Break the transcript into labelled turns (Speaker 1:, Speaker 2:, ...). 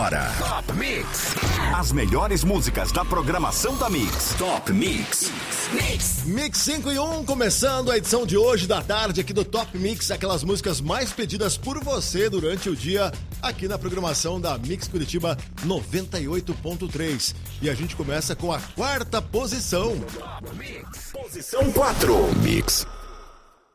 Speaker 1: Top Mix. As melhores músicas da programação da Mix. Top Mix.
Speaker 2: Mix 5 e 1, começando a edição de hoje da tarde aqui do Top Mix, aquelas músicas mais pedidas por você durante o dia aqui na programação da Mix Curitiba 98.3. E a gente começa com a quarta posição.
Speaker 1: Top Mix. Posição 4. Mix.